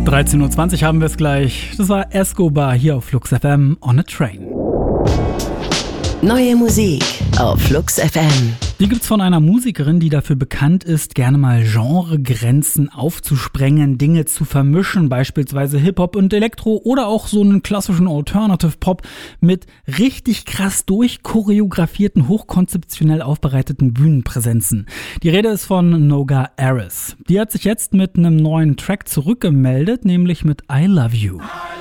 13.20 Uhr haben wir es gleich. Das war Escobar hier auf Flux FM on a Train. Neue Musik auf Flux FM. Die gibt's von einer Musikerin, die dafür bekannt ist, gerne mal Genregrenzen aufzusprengen, Dinge zu vermischen, beispielsweise Hip-Hop und Elektro oder auch so einen klassischen Alternative-Pop mit richtig krass durchchoreografierten, hochkonzeptionell aufbereiteten Bühnenpräsenzen. Die Rede ist von Noga Aris. Die hat sich jetzt mit einem neuen Track zurückgemeldet, nämlich mit I Love You.